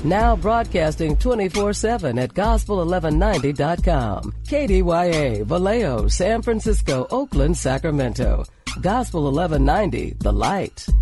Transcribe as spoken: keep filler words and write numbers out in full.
Now broadcasting twenty-four seven at gospel eleven ninety dot com. K D Y A, Vallejo, San Francisco, Oakland, Sacramento. Gospel eleven ninety, The Light.